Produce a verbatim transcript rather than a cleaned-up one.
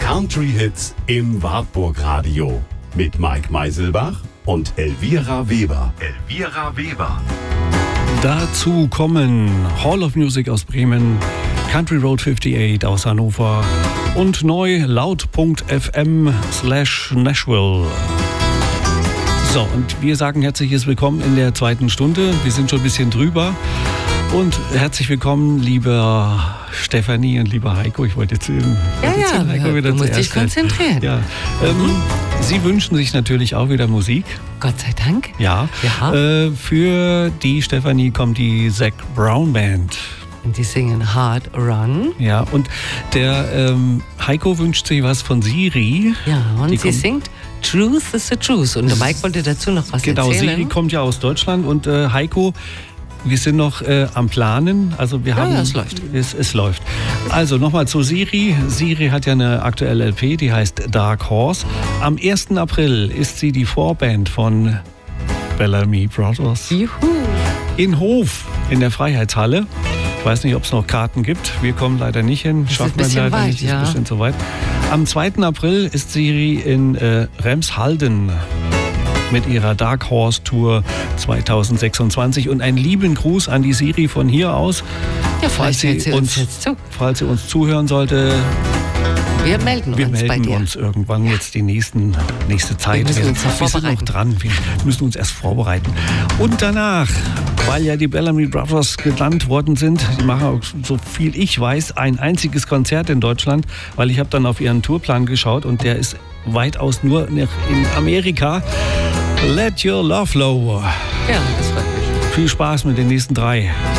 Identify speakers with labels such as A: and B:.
A: Country Hits im Wartburg Radio mit Mike Meiselbach und Elvira Weber. Elvira Weber.
B: Dazu kommen Hall of Music aus Bremen, Country Road achtundfünfzig aus Hannover und neu laut.fm slash Nashville. So, und wir sagen herzliches Willkommen in der zweiten Stunde. Wir sind schon ein bisschen drüber. Und herzlich willkommen, liebe Stefanie und lieber Heiko. Ich wollte jetzt, ähm,
C: ja,
B: jetzt
C: ja,
B: Heiko
C: ja,
B: wieder
C: du musst dich
B: zuerst.
C: konzentrieren.
B: Ja. Ähm, mhm. Sie wünschen sich natürlich auch wieder Musik.
C: Gott sei Dank.
B: Ja.
C: ja.
B: Äh, für die Stefanie kommt die Zac Brown Band.
C: Und die singen Hard Run.
B: Ja, und der ähm, Heiko wünscht sich was von Siri.
C: Ja, und
B: die
C: sie singt Truth is the Truth. Und der Mike wollte dazu noch was
B: genau,
C: erzählen.
B: Genau, Siri kommt ja aus Deutschland und äh, Heiko, wir sind noch äh, am Planen. Also wir
C: ja,
B: haben,
C: ja, es läuft.
B: Es, es läuft. Also nochmal zu Siri. Siri hat ja eine aktuelle L P, die heißt Dark Horse. Am ersten April ist sie die Vorband von Bellamy Brothers.
C: Juhu.
B: In Hof, in der Freiheitshalle. Ich weiß nicht, ob es noch Karten gibt. Wir kommen leider nicht hin.
C: Das
B: Schaffen
C: ist
B: wir leider
C: weit,
B: nicht. Das
C: ja.
B: ist ein bisschen zu weit. Am zweiten April ist Siri in äh, Remshalden mit ihrer Dark Horse Tour zwanzig sechsundzwanzig. Und einen lieben Gruß an die Siri von hier aus.
C: Ja, falls sie, sie uns, jetzt zu.
B: falls sie uns zuhören sollte.
C: Wir melden
B: wir
C: uns
B: melden
C: bei dir.
B: uns irgendwann ja. jetzt die nächsten, nächste Zeit.
C: Wir müssen
B: wir,
C: uns noch
B: wir sind noch dran. Wir müssen uns erst vorbereiten. Und danach, weil ja die Bellamy Brothers genannt worden sind, die machen, so viel ich weiß, ein einziges Konzert in Deutschland, weil ich habe dann auf ihren Tourplan geschaut und der ist weitaus nur in Amerika. Let Your Love Flow.
C: Ja, das freut mich.
B: Viel Spaß mit den nächsten drei.